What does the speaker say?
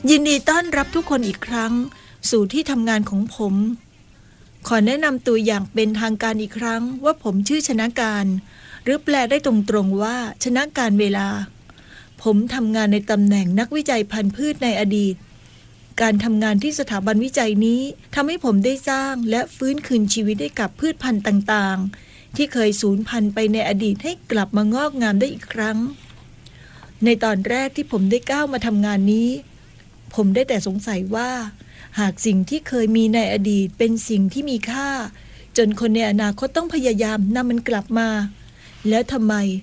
ยินดีต้อนรับทุกคนอีกครั้งสู่ที่ทำงานของผมขอแนะนำตัวอย่างเป็นทางการอีกครั้งว่าผมชื่อชนะการหรือแปลได้ตรงๆว่าชนะการเวลาผมทำงานในตำแหน่งนักวิจัยพันธุ์พืชในอดีตการทำงานที่สถาบันวิจัยนี้ทำให้ผมได้สร้างและฟื้นคืนชีวิตให้กับพืชพันธุ์ต่างๆที่เคยสูญพันธุ์ไปในอดีตให้กลับมางอกงามได้อีกครั้งในตอนแรกที่ผมได้ก้าวมาทำงานนี้ผมได้แต่สงสัยว่าหากสิ่งที่เคยมีในอดีตเป็นสิ่งที่มีค่าจนคนในอนาคตต้องพยายามนำมันกลับมาแล้วทำไม